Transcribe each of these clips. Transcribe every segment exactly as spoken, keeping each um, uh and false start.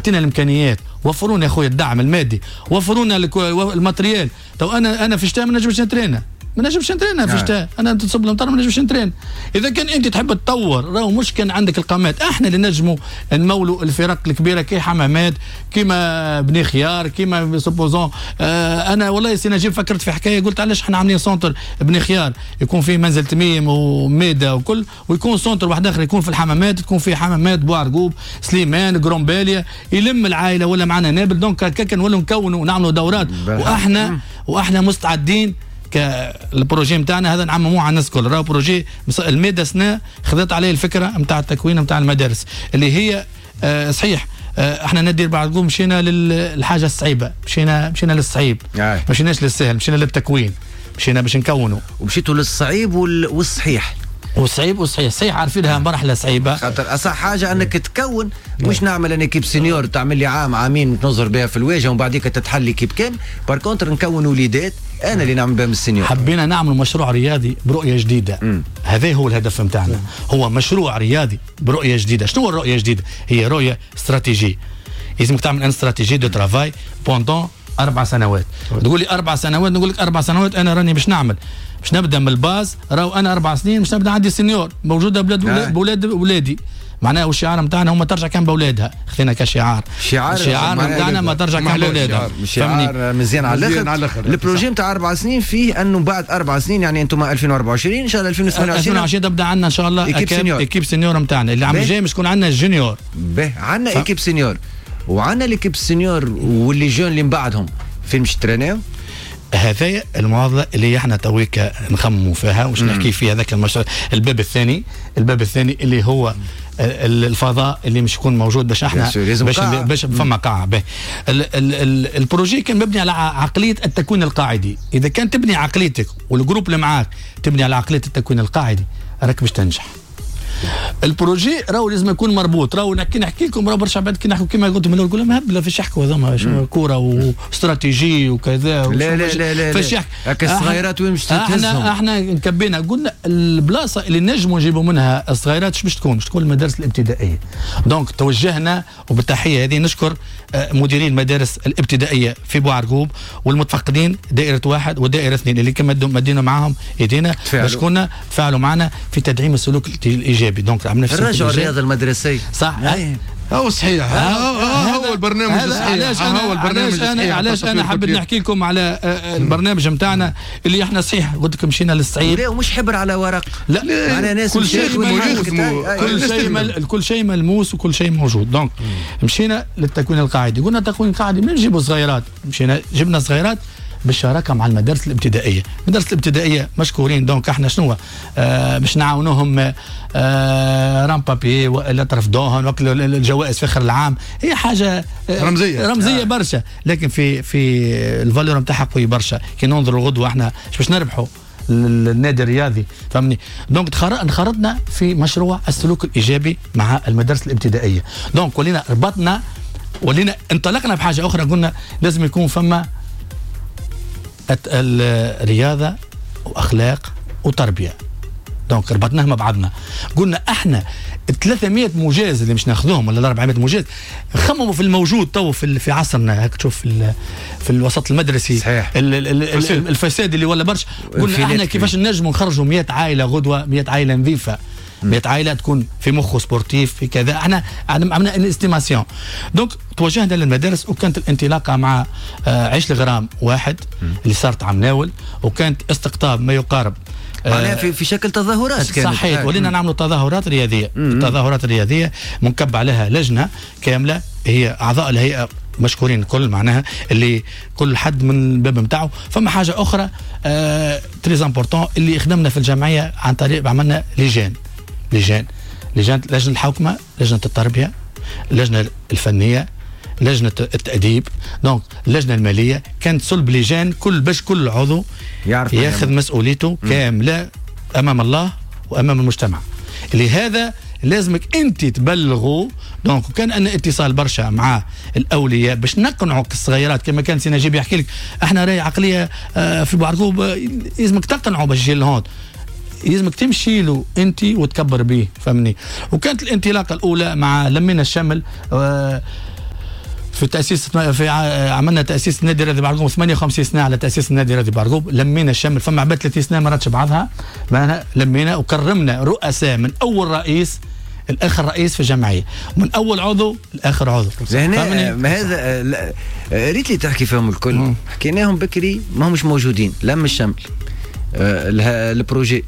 اعطينا الامكانيات، وفرونا يا خويا الدعم المادي، وفرونا الماتريال. تو انا انا في الشتاء ما نجمش نترينا، ما نجمش نترينا في الشتاء، انا تصب المطر ما نجمش نترين. اذا كان انت تحب تطور، راهو مش كان عندك القامات، احنا اللي نجموا نمولوا الفرق الكبيره كي حمامات، كيما بني خيار، كيما سوبوزون. آه انا والله سي نجيب فكرت في حكايه، قلت علاش احنا عاملين سونتر بني خيار يكون فيه منزل تميم وميدا وكل، ويكون سونتر واحد اخر يكون في الحمامات، تكون فيه حمامات بوعرقوب، سليمان، جرومباليا، يلم العائله ولا معنا نابل. دونك هكاك نولوا نكونوا ونعملوا دورات، واحنا واحنا مستعدين. البروجي نتاعنا هذا نعمموه على الناس الكل. راهو بروجي الميدا سنه خذت عليه الفكره نتاع التكوين نتاع المدارس اللي هي آه صحيح. آه احنا ندير بعد قوم مشينا للحاجه الصعيبه، مشينا مشينا للصعيب، ما مشيناش للسهل، مشينا للتكوين، مشينا باش نكونوا. ومشيتوا للصعيب والصحيح. وصعيب وصحيح صحيح عارفينها مرحله صعيبه، خاطر اصح حاجه انك تكون، مش نعمل انا كيب سينيور تعمل لي عام عامين تنظر بها في الواجهه ومن بعديك تتحل لي كيب كام. بار كونتر نكون وليدات انا اللي نعمل بهم السينيور. حبينا نعمل مشروع رياضي برؤيه جديده، هذا هو الهدف نتاعنا، هو مشروع رياضي برؤيه جديده. شنو الرؤيه الجديده؟ هي رؤيه استراتيجيه، لازمك تعمل ان استراتيجي دو ترافاي بوندون اربع سنوات. تقول لي اربع سنوات، نقول لك اربع سنوات انا راني باش نعمل باش نبدا من الباز. راهو انا اربع سنين باش نبدا عندي سينيور موجوده بلاد بولاد ولادي. معناها والشعار نتاعنا هما ترجع كان باولادها، خذينا كشعار شعار الشعار نتاعنا ما ترجع كان باولادها. شعار مزيان على الاخر. البروجي نتاع اربع سنين فيه انه بعد اربع سنين يعني انتم ألفين وأربعة وعشرين ان شاء الله ألفين وثمانية وعشرين ألفين وعشرين تبدا عندنا ان شاء الله ايكيب سينيور ايكيب سينيور نتاعنا اللي عام الجاي باش تكون عندنا الجونيور. به عندنا ف... ايكيب سينيور وعندنا ليكيب سينيور واللي جون اللي من بعدهم فين مش ترينيو. هذا المعضله اللي احنا تويك نخمموا فيها وش نحكي فيها. هذاك المشروع الباب الثاني الباب الثاني اللي هو الفضاء اللي مش يكون موجود باش احنا باش باش فما قاعه به. البروجي كان مبني على عقليه التكوين القاعدي. اذا كان تبني عقليتك والجروب اللي معاك تبني على عقليه التكوين القاعدي راك باش تنجح. البروجي راهو لازم يكون مربوط. راهو نحكي نحكي لكم راهو برشا عباد كي نحكوا كيما قلت من نقول ما هبله فيش يحكوا هذوما كوره واستراتيجي وكذا. لا لا لا لا فاش يحكي هكا الصغيرات وين باش تهزهم. احنا احنا نكبينا قلنا البلاصه اللي نجموا نجيبوا منها الصغيرات باش تكون باش تكون المدارس الابتدائيه. دونك توجهنا وبالتحيه هذه نشكر مديرين المدارس الابتدائيه في بوعرقوب والمتفقدين دائره واحد ودائره اثنين اللي كما مدينا معاهم ايدينا باش كنا فعلوا معنا في تدعيم السلوك الايجابي. دونك عملنا في الرجع الرياضه المدرسيه صح. هو صحيح هو البرنامج الصحيح. علاش انا هو البرنامج انا علاش انا حبيت نحكي لكم على البرنامج نتاعنا اللي احنا صحيح قلت لكم مشينا للصعيد. لا ومش حبر على ورق، لا على ناس كل شيء كل شيء مل... كل شيء ملموس وكل شيء موجود. دونك مشينا للتكوين القاعدي. قلنا التكوين القاعدي من نجيبوا صغيرات، مشينا جبنا صغيرات بالشراكه مع المدارس الابتدائيه. المدارس الابتدائيه مشكورين. دونك احنا شنو آه باش نعاونوهم آه رام بابي ولا طرف دوهن وكل الجوائز في اخر العام. هي حاجه آه رمزيه رمزيه آه. برشا، لكن في في الفالور نتاعها قوي برشا. كي ننظروا الغدوه احنا باش نربحوا النادي الرياضي فهمني. دونك انخرطنا في مشروع السلوك الايجابي مع المدارس الابتدائيه. دونك ولينا ربطنا ولينا انطلقنا بحاجه اخرى. قلنا لازم يكون فما الرياضة وأخلاق وتربية. دونك ربطناها مع بعضنا. قلنا احنا ثلاثمية مجاز اللي مش ناخذوهم ولا أربعمية مجاز خمموا في الموجود تو في في عصرنا. هيك تشوف في في الوسط المدرسي صحيح. ال ال ال الفساد اللي ولا برشا. قلنا احنا كيفاش نجموا نخرجوا مئة عائلة غدوة، مئة عائلة نظيفة، مئة عائلة تكون في مخه سبورتيف في كذا. احنا عملنا الاستيماسيون. دونك توجهنا للمدارس وكانت الانطلاقه مع آه عيش الغرام واحد اللي صارت عم ناول، وكانت استقطاب ما يقارب آه في في شكل تظاهرات كانت صحيح. ولينا نعملوا تظاهرات رياضيه. التظاهرات الرياضيه منكب عليها لجنه كامله هي اعضاء الهيئه مشكورين الكل معناها اللي كل حد من الباب نتاعو. فما حاجه اخرى آه تريز امبورطون اللي خدمنا في الجمعيه عن طريق عملنا لجان لجان لجنه لجنه الحوكمه، لجنه التربيه، اللجنه الفنيه، لجنه التاديب، دونك اللجنه الماليه. كانت صلب لجان كل باش كل عضو ياخذ مسؤوليته كامله امام الله وامام المجتمع. لهذا لازمك انت تبلغوا. دونك كان ان اتصال برشا مع الاولياء باش نقنعوا الصغيرات كما كان سي نجيب يحكي لك. احنا راي عقليه في بوعرقوب لازمك تقنعوا باش يجي لهون، لازمك تمشي له انت وتكبر به فهمني. وكانت الانطلاقه الاولى مع لمينا الشمل في تاسيس في عملنا تاسيس النادي الرياضي بعرقوب ثمانية وخمسين سنه على تاسيس النادي الرياضي بعرقوب، لمينا الشمل فما عباد ثلاثين سنه ما راتش بعضها، لمينا وكرمنا رؤساء من اول رئيس الاخر رئيس في الجمعيه، ومن اول عضو الاخر عضو. هنا ما هذا ريت لي تحكي فيهم الكل. مم. حكيناهم بكري ما همش موجودين، لم الشمل آه البروجي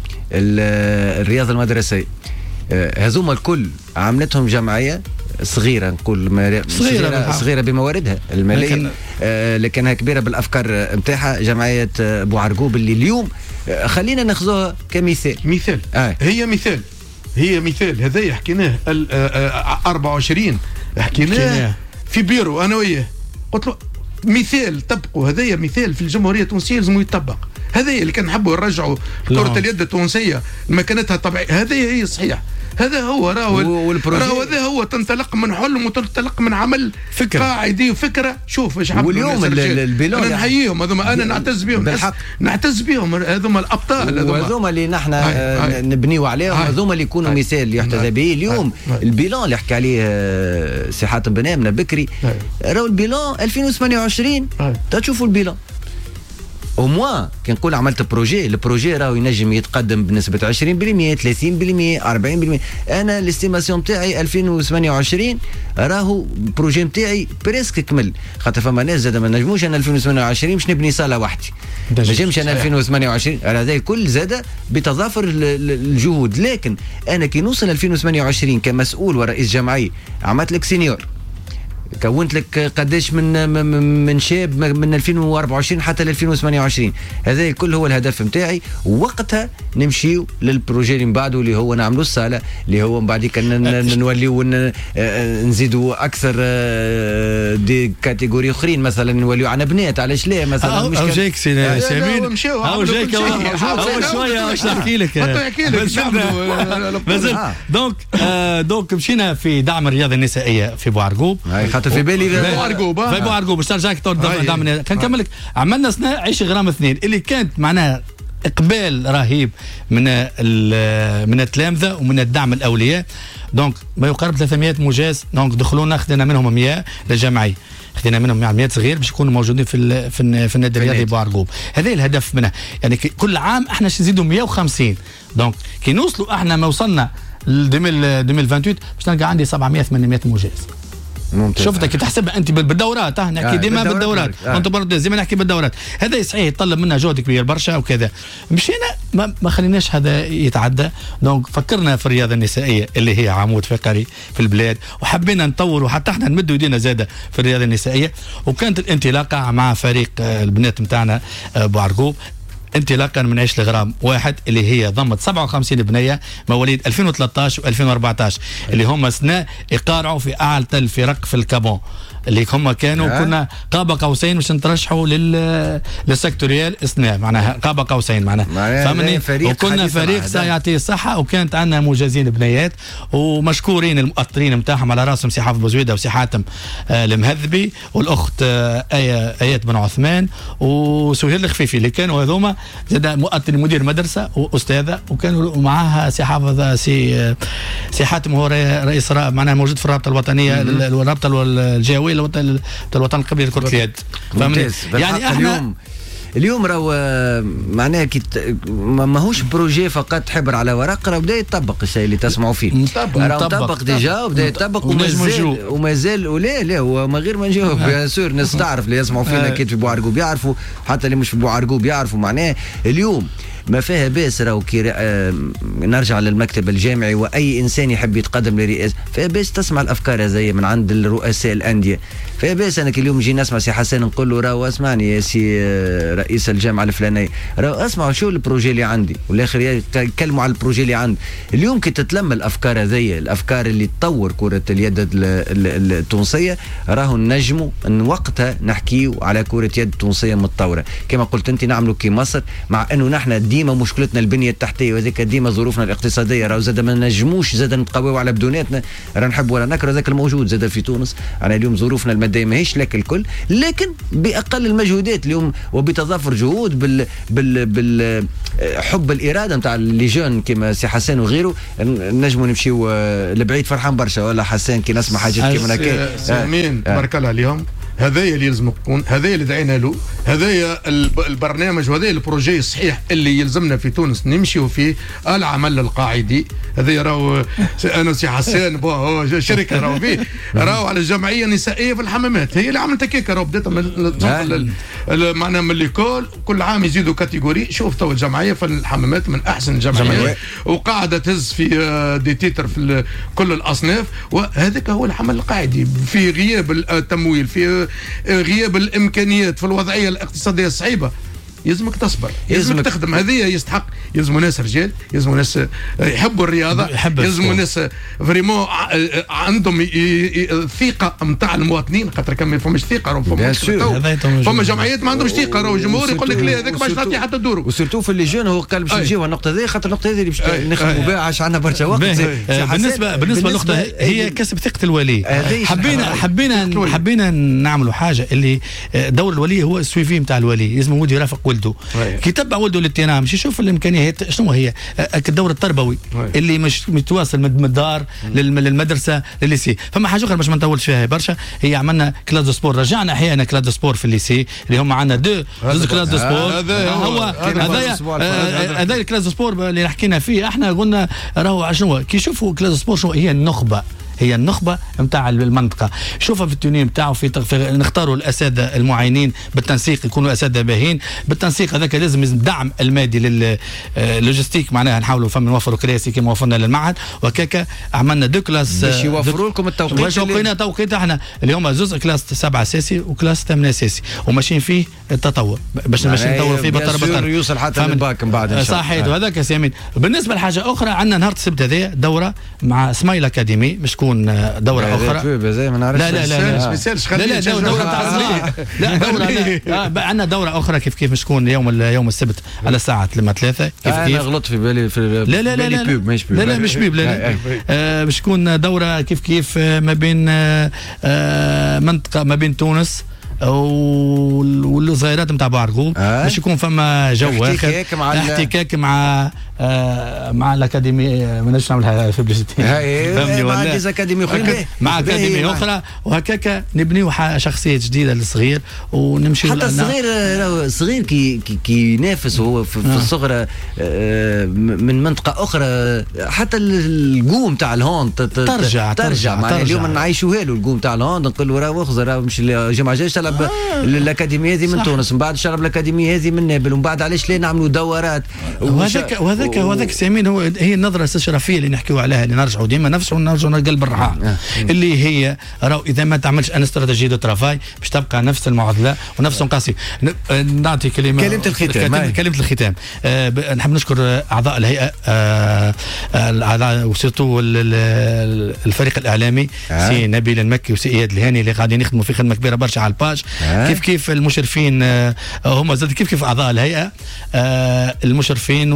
الرياضه المدرسيه آه هذوما الكل عملتهم جمعيه صغيره، نقول صغيره صغيره, صغيرة بمواردها الماليه لكن آه لكنها كبيره بالافكار نتاعها. جمعيه بوعرقوب اللي اليوم آه خلينا ناخذوها كمثال. مثال آه. هي مثال هي مثال هذا حكيناه أربعة وعشرين حكيناه في بيرو انا وياه، قلت له مثال طبقوا، هذايا مثال في الجمهوريه التونسيه لازم يطبق. هذايا اللي كان نحبوا نرجعوا كره اليد التونسيه لمكانتها الطبيعيه، هذايا هي صحيح. هذا هو راهو راهو هذا هو تنطلق من حلم وتنطلق من عمل فكرة قاعدي وفكره. شوف ايش عملوا واليوم البلاد انا نحييهم هذوما، انا نعتز بهم بالحق، نعتز بهم هذوما الابطال وهذوما اللي نحن نبنيو عليهم، هذوما اللي يكونوا مثال يحتذى به. اليوم البيلان اللي حكى عليه سي حاتم بن آمنة بكري راهو البيلان ألفين وثمانية وعشرين تشوفوا البيلان او موان كي نقول عملت بروجي، البروجي راهو ينجم يتقدم بنسبه عشرين بالمئة ثلاثين بالمئة أربعين بالمئة. انا الاستيماسيون تاعي ألفين وثمانية وعشرين راهو البروجي نتاعي بريسك كمل، خاطر فما ناس زاد ما نجموش انا ألفين وثمانية وعشرين باش نبني صاله وحدي، ما نجمش انا ألفين وثمانية وعشرين هذا الكل زاد بتضافر الجهود. لكن انا كي نوصل ألفين وثمانية وعشرين كمسؤول ورئيس جمعيه عملت لك سينيور، كونت لك قداش من من شاب من ألفين وأربعة وعشرين حتى ل ألفين وثمانية وعشرين، هذا الكل هو الهدف نتاعي. ووقتها نمشيو للبروجي اللي من بعده اللي هو نعملوا الصاله، اللي هو من بعد كان نوليو نزيدوا اكثر دي كاتيجوري اخرين، مثلا نوليو عن بنات، علاش لا مثلا مش او جايك سي سامين او جايك اول شويه واش نحكي لك مازال دونك دونك مشينا في دعم الرياضه النسائيه في بوعرقوب في بالي في بوعرقوب في بوعرقوب باش نرجعك دعم. كان كملك عملنا سنه عيش غرام اثنين اللي كانت معناها اقبال رهيب من من التلامذه ومن الدعم الاولياء. دونك ما يقارب ثلاثمئة مجاز، دونك دخلونا خذينا منهم مئة للجمعيه، خذينا منهم مئة صغير باش يكونوا موجودين في في, في النادي الرياضي بوعرقوب. هذا الهدف منها، يعني كل عام احنا نزيدوا مئة وخمسين. دونك كي نوصلوا احنا ما وصلنا ل ألفين وثمانية باش نلقى عندي سبعمئة ثمانمئة مجاز. شفتك كي تحسبها انت بالدورات، ها نحكي آه ديما بالدورات آه. انت برضه زي ما نحكي بالدورات، هذا صحيح يتطلب منا جهد كبير برشا وكذا. مشينا ما, ما خليناش هذا يتعدى. دونك فكرنا في الرياضه النسائيه اللي هي عمود فقري في البلاد، وحبينا نطور وحتى احنا نمدوا ايدينا زاده في الرياضه النسائيه. وكانت الانطلاقه مع فريق البنات نتاعنا بوعرقوب، انطلاقا من عيش الغرام واحد اللي هي ضمت سبعة وخمسين بنيه مواليد ألفين وثلاثة عشر وألفين وأربعة عشر اللي هم سنة يقارعوا في اعلى الفرق في الكابون، اللي هم كانوا آه. كنا قاب قوسين باش نترشحوا لل للسكتوريال اثناء معناها قاب قوسين معناها فهمني. وكنا فريق سيعطي الصحه، وكانت عندنا مجازين بنيات ومشكورين المؤطرين نتاعهم على راسهم سي حافظ بوزويده وسي حاتم آه المهذبي والاخت آه آية ايات بن عثمان وسهيل الخفيفي اللي كانوا هذوما زاد مؤطر مدير مدرسه واستاذه، وكانوا معاها سي حافظ سي آه سي حاتم هو رئيس معناها موجود في الرابطه الوطنيه الرابطه الجهويه الوطن الوطن القبلي لكرة اليد. يعني احنا اليوم اليوم راهو معناها كي ماهوش بروجي فقط حبر على ورق، راه بدا يطبق الشيء اللي تسمعوا فيه. راه طبق ديجا وبدا يطبق ومازال ومازال ولا لا هو ما غير ما نجاوب بيان سور الناس تعرف اللي يسمعوا فينا اكيد في بوعرقوب يعرفوا، حتى اللي مش في بوعرقوب يعرفوا. معناه اليوم ما فيها باس راهو كي آه نرجع للمكتب الجامعي واي انسان يحب يتقدم لرئاسه فيها باس تسمع الافكار هذه من عند الرؤساء الانديه. فيها باس انا كي اليوم نجي نسمع سي حسن نقول له راهو اسمعني يا سي آه رئيس الجامعه الفلانيه، راهو اسمعوا شو البروجي اللي عندي، والاخر يتكلموا على البروجي اللي عندي. اليوم كي تتلم الافكار هذه الافكار اللي تطور كره اليد التونسيه راهو نجموا ان وقتها نحكيو على كره يد تونسيه متطوره كما قلت انت، نعملوا كي مصر، مع انه نحن ديما مشكلتنا البنيه التحتيه وهذيك ديما ظروفنا الاقتصاديه راهو زاد ما نجموش زاد نتقويو على بدوناتنا راه نحب ولا نكره ذاك الموجود زاد في تونس. انا اليوم ظروفنا الماديه ماهيش لك الكل لكن باقل المجهودات اليوم وبتضافر جهود بال بال بال حب الاراده نتاع لي جون كيما سي حسان وغيره نجموا نمشيو لبعيد. فرحان برشا ولا حسان كي نسمع حاجات كيما هكا. سامين تبارك الله عليهم. هذايا اللي يلزم يكون هذايا اللي دعينا له هذايا البرنامج وهذايا البروجي الصحيح اللي يلزمنا في تونس نمشيو فيه العمل القاعدي. هذايا راهو انا سي حسان بو شركه راهو فيه راهو على الجمعيه النسائيه في الحمامات هي اللي عملت هكاك راهو بدات معنا من ليكول كل عام يزيدوا كاتيجوري. شوف تو الجمعيه في الحمامات من احسن الجمعيات وقاعده تهز في دي تيتر في كل الاصناف وهذاك هو العمل القاعدي في غياب التمويل في غياب الامكانيات في الوضعيه الاقتصاديه الصعيبه. يلزمك تصبر يلزمك تخدم. هذه يستحق يلزموا ناس رجال يلزموا ناس يحبوا الرياضه يلزموا ناس فريمون عندهم الثقه نتاع المواطنين خاطر كان ما فماش ثقه راهو فما فما جمعيات ما عندهمش ثقه راهو الجمهور يقول لك لا هذاك باش تعطي حتى دورو وسيرتو في اللي جون هو قال باش نجيو النقطه هذه خاطر النقطه هذه اللي باش نخدموا بها عاش عندنا برشا وقت. بالنسبه بالنسبه للنقطه هي كسب ثقه الولي. حبينا حبينا حبينا نعملوا حاجه اللي دور الولي هو السويفي نتاع الولي لازم ولده يرافق ولده كي يتبع ولده للتنام مش يشوف الامكانيات شنو هي الدور التربوي اللي مش متواصل من الدار للمدرسه للليسي. فما حاجه اخرى باش ما نطولش فيها برشا هي عملنا كلاس دو سبور رجعنا احيانا كلاس دو سبور في الليسي اللي هم عندنا دو زوج كلاس دو سبور. هو هذايا هذايا الكلاس دو سبور اللي حكينا فيه احنا قلنا راهو شنو كي يشوفوا كلاس دو سبور شنو هي النخبه هي النخبه نتاع المنطقه. شوفها في التونين نتاعو في, في نختاروا الاساتذه المعينين بالتنسيق يكونوا اساتذه باهين بالتنسيق هذاك لازم الدعم المادي لللوجستيك معناها نحاولوا فما نوفروا كراسي كما وفرنا للمعهد وكاكا عملنا دو كلاس باش يوفروا لكم التوقيت باش لقينا توقيت احنا اليوم زوز كلاس سبعه اساسي وكلاس ثمانيه اساسي وماشيين فيه التطور باش ماشيين نطوروا فيه بطر بطر يوصل حتى للباك من بعد ان شاء الله. صحيح وهذاك يا سامين. بالنسبه لحاجه اخرى عندنا نهار السبت هذا دوره مع سمايل اكاديمي مش تكون دوره اخرى. لا لا لا لا لا لا دوره تاع لا دوره عندنا دوره اخرى كيف كيف مش تكون يوم يوم السبت على الساعه ثلاثة كيف كيف. انا غلطت في بالي في لا لا لا لا مش بيب لا لا مش بيب لا لا باش تكون دوره كيف كيف ما بين منطقه ما بين تونس والصغيرات نتاع بوعرقوب باش يكون فما جو احتكاك مع احتكاك مع آه مع الاكاديمي ما نجمش نعملها في بلوستي فهمني ولا مع اكاديمي اخرى مع اكاديمي اخرى وهكاك نبنيو شخصيه جديده للصغير ونمشي حتى الصغير الصغير كي كي ينافس هو في آه. الصغرى من منطقه اخرى حتى القوم تاع الهوند ترجع ترجع معناها اليوم نعيشوها له القوم تاع الهوند نقول له راه اخزر راه مش الجمعه الجايه تلعب الاكاديميه هذه من تونس من بعد شرب الاكاديميه هذه من نابل ومن بعد علاش لا نعملوا دورات وهذاك وهذاك وهذاك سامين هو هي النظره الاستشرافيه اللي نحكيو عليها اللي نرجعوا ديما نفسه ونرجعوا لقلب الرحاح اللي هي راهو اذا ما تعملش ان استراتيجيه دو ترافاي باش تبقى نفس المعادله ونفس القاسي. نعطي كلمه كلمه الختام كلمه الختام أه نحب نشكر اعضاء الهيئه أه وسيرتو الفريق الاعلامي أه. سي نبيل المكي وسي اياد الهاني اللي قاعدين يخدموا في خدمه كبيره برشا على الباج أه. كيف كيف المشرفين أه هم زاد كيف كيف اعضاء الهيئه أه المشرفين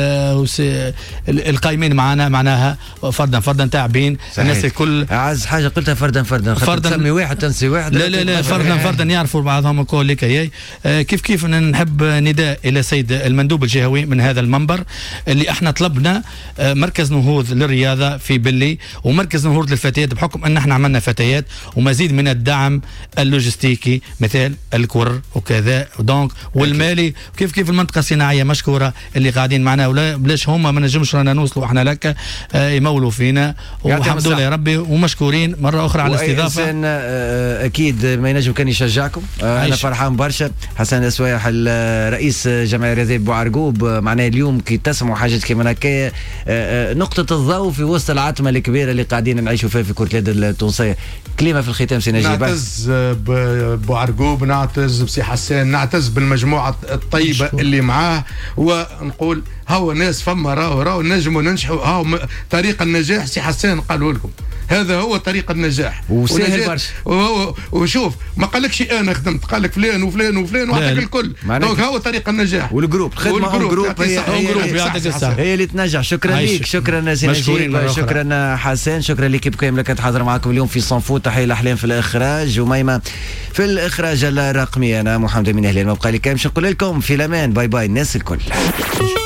والقائمين معنا معناها فردا فردا تاعبين الناس الكل. اعز حاجه قلتها فردا فردا فردا تسمي واحد تنسي واحد لا لا لا فردا فردا يعرفوا بعضهم الكل لك آه كيف كيف نحب نداء الى سيد المندوب الجهوي من هذا المنبر اللي احنا طلبنا آه مركز نهوض للرياضه في بلي ومركز نهوض للفتيات بحكم ان احنا عملنا فتيات ومزيد من الدعم اللوجستيكي مثل الكور وكذا دونك والمالي كيف كيف المنطقه الصناعيه مشكوره اللي قاعدين معنا ولا بلاش هما ما نجمش رانا نوصلوا احنا لك آه يمولوا فينا والحمد لله يا ربي ومشكورين مره اخرى على الاستضافه. انسان آه اكيد ما ينجم كان يشجعكم آه انا فرحان برشا. حسن السوايح رئيس جمعيه الرياضيه بوعرقوب معناها اليوم كي تسمعوا حاجات كيما هكايا آه نقطه الضوء في وسط العتمه الكبيره اللي قاعدين نعيشوا فيها في كره اليد التونسيه. كلمه في الختام سي نجيب. نعتز بوعرقوب نعتز بسي حسان نعتز بالمجموعه الطيبه اللي معاه ونقول هاو ناس فما راهو راهو نجموا ننجحوا هاو طريق النجاح سي حسان قالوا لكم هذا هو طريق النجاح. وسهل برشا. وشوف ما قالكش انا خدمت، قال لك فلان وفلان وفلان وعطاك الكل. دونك هو طريق النجاح. والجروب خدمه اون جروب هي هي اللي تنجح. شكرا ليك، شكرا سي نجيب، شكرا حسن، شكرا ليكيب كامله كانت حاضره معكم اليوم في صنفو. تحيه الاحلام في الاخراج، وميمه في الاخراج الرقمي. انا محمد من اهل المبقى اللي كان باش نقول لكم في الامان. باي باي الناس الكل.